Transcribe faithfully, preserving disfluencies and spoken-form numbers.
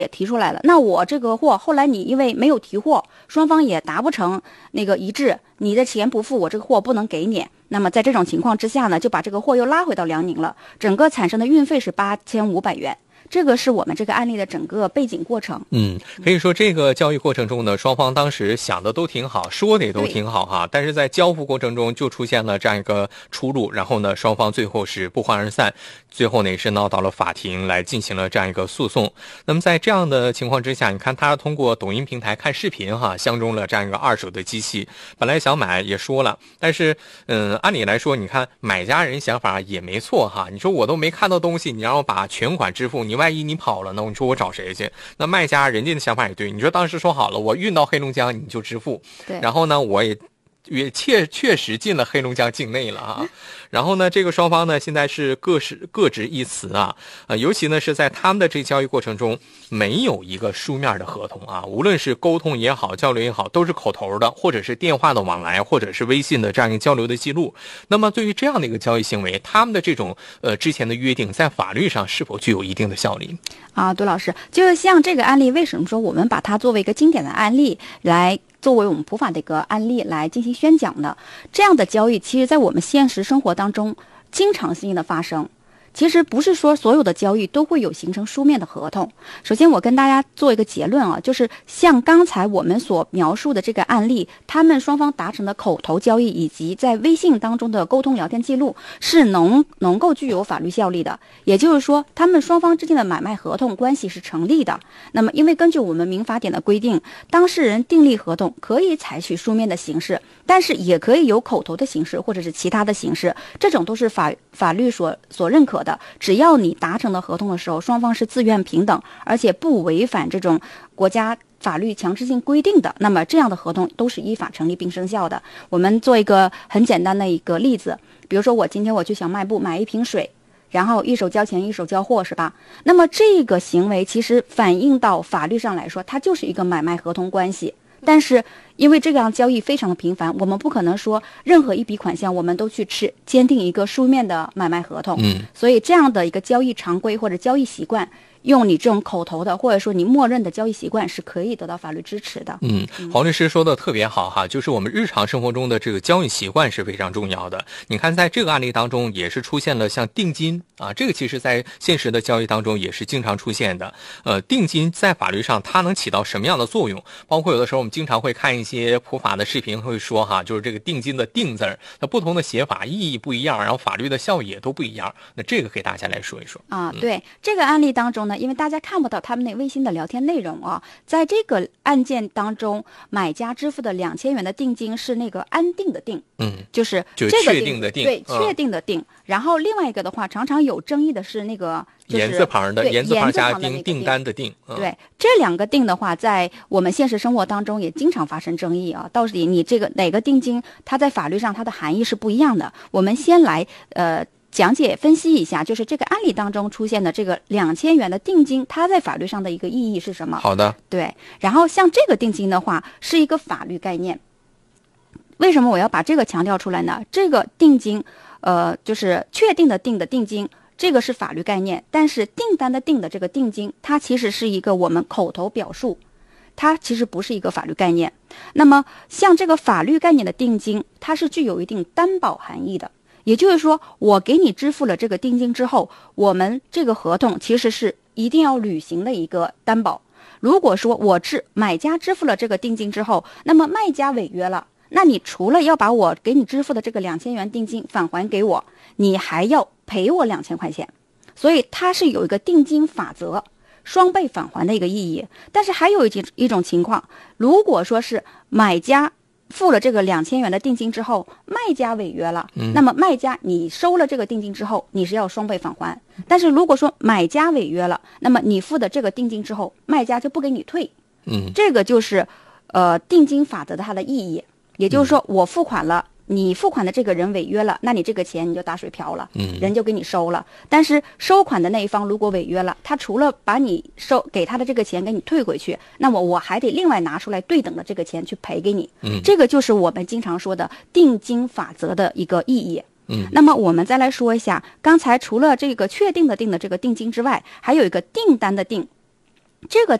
也提出来了，那我这个货后来你因为没有提货，双方也达不成那个一致，你的钱不付，我这个货不能给你。那么在这种情况之下呢，就把这个货又拉回到辽宁了，整个产生的运费是八千五百元。这个是我们这个案例的整个背景过程。 嗯，可以说这个交易过程中呢，双方当时想的都挺好，说的也都挺好哈，但是在交付过程中就出现了这样一个出入，然后呢，双方最后是不欢而散，最后呢也是闹到了法庭来进行了这样一个诉讼。那么在这样的情况之下，你看他通过抖音平台看视频哈，相中了这样一个二手的机器，本来想买也说了，但是嗯，按理来说，你看买家人想法也没错哈，你说我都没看到东西，你让我把全款支付，你万一你跑了呢？你说我找谁去？那卖家人家的想法也对，你说当时说好了，我运到黑龙江你就支付， 对， 然后呢，我也也确确实进了黑龙江境内了啊。然后呢，这个双方呢现在是各是各执一词啊，呃，尤其呢是在他们的这交易过程中没有一个书面的合同啊，无论是沟通也好，交流也好，都是口头的，或者是电话的往来，或者是微信的这样一个交流的记录。那么对于这样的一个交易行为，他们的这种呃之前的约定，在法律上是否具有一定的效力？ 啊，杜老师，就是像这个案例，为什么说我们把它作为一个经典的案例来作为我们普法的一个案例来进行宣讲呢？这样的交易，其实在我们现实生活当中经常性的发生。其实不是说所有的交易都会有形成书面的合同。首先我跟大家做一个结论啊，就是像刚才我们所描述的这个案例，他们双方达成的口头交易以及在微信当中的沟通聊天记录是能能够具有法律效力的，也就是说他们双方之间的买卖合同关系是成立的。那么因为根据我们民法典的规定，当事人订立合同可以采取书面的形式，但是也可以有口头的形式或者是其他的形式，这种都是法法律所所认可的。只要你达成的合同的时候，双方是自愿平等，而且不违反这种国家法律强制性规定的，那么这样的合同都是依法成立并生效的。我们做一个很简单的一个例子，比如说我今天我去小卖部买一瓶水，然后一手交钱一手交货，是吧？那么这个行为其实反映到法律上来说，它就是一个买卖合同关系。但是因为这样交易非常的频繁，我们不可能说任何一笔款项我们都去吃签订一个书面的买卖合同， 嗯， 所以这样的一个交易常规或者交易习惯，用你这种口头的或者说你默认的交易习惯是可以得到法律支持的。 嗯，黄律师说的特别好哈，就是我们日常生活中的这个交易习惯是非常重要的。你看在这个案例当中也是出现了像定金啊，这个其实在现实的交易当中也是经常出现的。呃，定金在法律上它能起到什么样的作用？包括有的时候我们经常会看一些普法的视频会说哈，就是这个定金的定字儿，那不同的写法意义不一样，然后法律的效益也都不一样。那这个给大家来说一说啊。对、嗯、这个案例当中呢，因为大家看不到他们那微信的聊天内容啊，在这个案件当中，买家支付的两千元的定金是那个安定的定， 嗯， 就是就这个确定的定， 对， 嗯、 确定的定。然后另外一个的话，常常有争议的是那个就是言字旁的言字旁加定，订单的定。 嗯、对，这两个定的话，在我们现实生活当中也经常发生争议啊。到底你这个哪个定金，它在法律上它的含义是不一样的。我们先来呃。讲解分析一下，就是这个案例当中出现的这个两千元的定金，它在法律上的一个意义是什么？ 好的， 对。然后像这个定金的话，是一个法律概念。为什么我要把这个强调出来呢？这个定金，呃，就是确定的定的定金，这个是法律概念，但是订单的订的这个定金，它其实是一个我们口头表述，它其实不是一个法律概念。那么像这个法律概念的定金，它是具有一定担保含义的。也就是说，我给你支付了这个定金之后，我们这个合同其实是一定要履行的一个担保。如果说我支买家支付了这个定金之后，那么卖家违约了，那你除了要把我给你支付的这个两千元定金返还给我，你还要赔我两千块钱。所以它是有一个定金法则，双倍返还的一个意义。但是还有一一种情况，如果说是买家付了这个两千元的定金之后，卖家违约了， 嗯、 那么卖家你收了这个定金之后，你是要双倍返还。但是如果说买家违约了，那么你付的这个定金之后，卖家就不给你退。 嗯， 这个就是呃定金法则的它的意义。也就是说，我付款了，你付款的这个人违约了，那你这个钱你就打水漂了， 嗯， 人就给你收了。但是收款的那一方如果违约了，他除了把你收给他的这个钱给你退回去，那么我还得另外拿出来对等的这个钱去赔给你。 嗯， 这个就是我们经常说的定金法则的一个意义。 嗯， 那么我们再来说一下，刚才除了这个确定的定的这个定金之外，还有一个订单的订。 这个